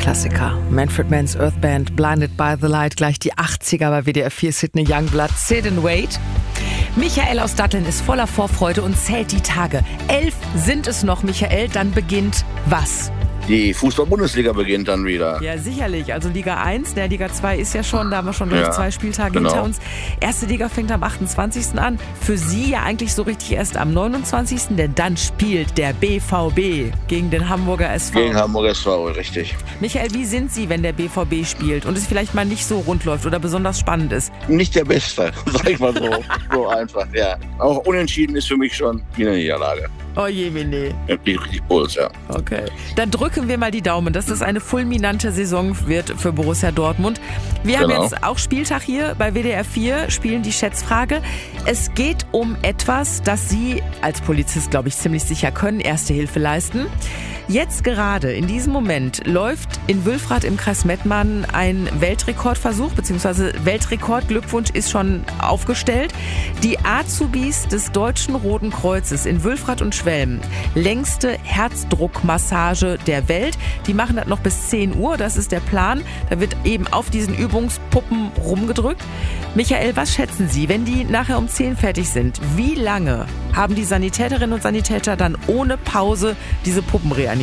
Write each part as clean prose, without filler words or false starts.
Klassiker. Manfred Mann's Earth Band, Blinded by the Light, gleich die 80er bei WDR 4, Sidney Youngblood, Sit and Wait. Michael aus Datteln ist voller Vorfreude und zählt die Tage. 11 sind es noch, Michael, dann beginnt was? Die Fußball-Bundesliga beginnt dann wieder. Ja, sicherlich. Also Liga 1, der Liga 2 ist ja schon, da haben wir schon gleich 2 Spieltage hinter uns. Erste Liga fängt am 28. an. Für Sie ja eigentlich so richtig erst am 29., denn dann spielt der BVB gegen den Hamburger SV. Gegen Hamburger SV, richtig. Michael, wie sind Sie, wenn der BVB spielt und es vielleicht mal nicht so rund läuft oder besonders spannend ist? Nicht der Beste, sag ich mal so. So einfach, ja. Auch unentschieden ist für mich schon wieder eine Niederlage. Oh je, Mene. Richtig Puls, ja. Okay. Dann drücken wir mal die Daumen, dass das eine fulminante Saison wird für Borussia Dortmund. Wir haben jetzt auch Spieltag hier bei WDR 4, spielen die Schätzfrage. Es geht um etwas, das Sie als Polizist, glaube ich, ziemlich sicher können, Erste Hilfe leisten. Jetzt gerade, in diesem Moment, läuft in Wülfrath im Kreis Mettmann ein Weltrekordversuch, beziehungsweise Weltrekord, Glückwunsch ist schon aufgestellt. Die Azubis des Deutschen Roten Kreuzes in Wülfrath und Schwelm, längste Herzdruckmassage der Welt. Die machen das noch bis 10 Uhr, das ist der Plan. Da wird eben auf diesen Übungspuppen rumgedrückt. Michael, was schätzen Sie, wenn die nachher um 10 fertig sind? Wie lange haben die Sanitäterinnen und Sanitäter dann ohne Pause diese Puppen reanimiert?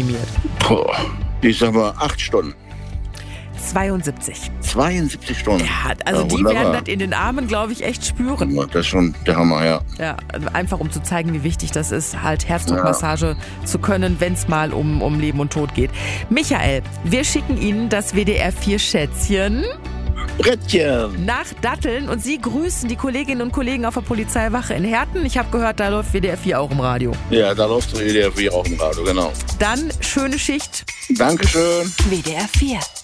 Ich sag mal 8 Stunden. 72. 72 Stunden? Ja, also ja, die werden das in den Armen, glaube ich, echt spüren. Das ist schon der Hammer, ja. Ja, einfach um zu zeigen, wie wichtig das ist, halt Herzdruckmassage zu können, wenn es mal um Leben und Tod geht. Michael, wir schicken Ihnen das WDR 4 Schätzchen Brettchen nach Datteln und Sie grüßen die Kolleginnen und Kollegen auf der Polizeiwache in Herten. Ich habe gehört, da läuft WDR 4 auch im Radio. Ja, da läuft WDR 4 auch im Radio, genau. Dann schöne Schicht. Dankeschön. WDR 4.